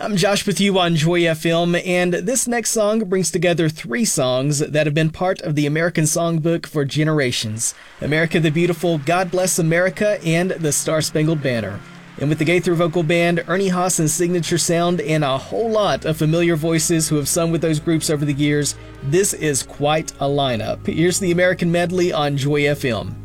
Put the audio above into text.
I'm Josh with you on Joy FM, and this next song brings together three songs that have been part of the American Songbook for generations: America the Beautiful, God Bless America, and the Star-Spangled Banner. And with the Gaither Vocal Band, Ernie Haas's signature sound, and a whole lot of familiar voices who have sung with those groups over the years, this is quite a lineup. Here's the American medley on Joy FM.